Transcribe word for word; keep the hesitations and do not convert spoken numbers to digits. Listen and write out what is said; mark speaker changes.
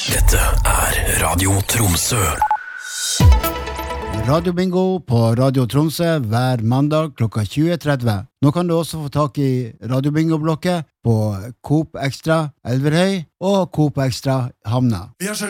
Speaker 1: Dette er Radio Tromsø.
Speaker 2: Radio Bingo på Radio Tromsø hver mandag klokka tjue tretti. Nå kan du også få tak i Radio Bingo-blokket på Coop Extra Elverhøy og Coop Extra Hamna.
Speaker 3: Vi er så